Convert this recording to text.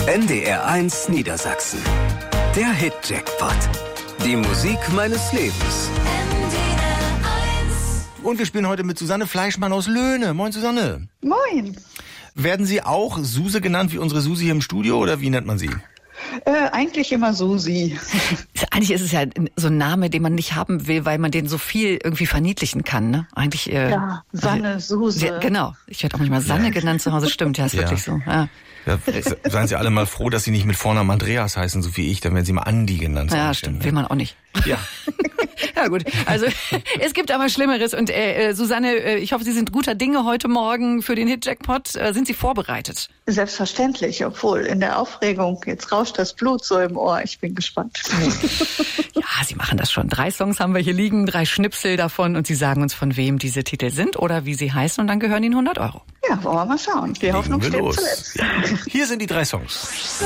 NDR1 Niedersachsen. Der Hit-Jackpot. Die Musik meines Lebens. Und wir spielen heute mit Susanne Fleischmann aus Löhne. Moin, Susanne. Moin. Werden Sie auch Suse genannt wie unsere Susi hier im Studio oder wie nennt man sie? Eigentlich immer Susi. Eigentlich ist es ja so ein Name, den man nicht haben will, weil man den so viel irgendwie verniedlichen kann, ne? Eigentlich. Ja, Sanne, Suse. Ja, genau. Ich werde auch manchmal Sanne genannt zu Hause. Stimmt, ja, ist wirklich so. Ja. Ja, seien Sie alle mal froh, dass Sie nicht mit Vornamen Andreas heißen, so wie ich. Dann werden Sie mal Andi genannt. Ja, stimmt. Will man auch nicht. Ja. Ja gut, also es gibt aber Schlimmeres. Und Susanne, ich hoffe, Sie sind guter Dinge heute Morgen für den Hit-Jackpot. Sind Sie vorbereitet? Selbstverständlich, obwohl in der Aufregung, jetzt rauscht das Blut so im Ohr. Ich bin gespannt. Ja, Sie machen das schon. 3 Songs haben wir hier liegen, 3 Schnipsel davon. Und Sie sagen uns, von wem diese Titel sind oder wie sie heißen. Und dann gehören Ihnen 100 €. Ja, wollen wir mal schauen. Die Hoffnung steht zuletzt. Ja. Hier sind die 3 Songs.